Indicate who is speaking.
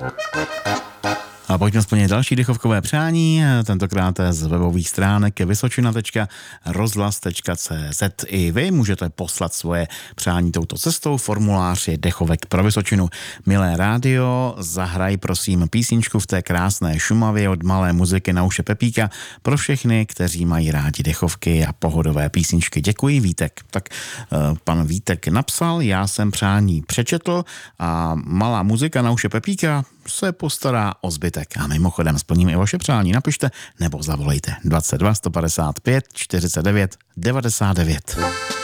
Speaker 1: A pojďme splnit další dechovkové přání, tentokrát z webových stránek vysočina.rozhlas.cz. I vy můžete poslat svoje přání touto cestou, formulář je dechovek pro Vysočinu. Milé rádio, zahraj prosím písničku v té krásné Šumavě od Malé muziky na uše Pepíka pro všechny, kteří mají rádi dechovky a pohodové písničky. Děkuji, Vítek. Tak pan Vítek napsal, já jsem přání přečetl a Malá muzika na uše Pepíka se postará o zbytek. A mimochodem splním i vaše přání. Napište nebo zavolejte 22 155 49 99.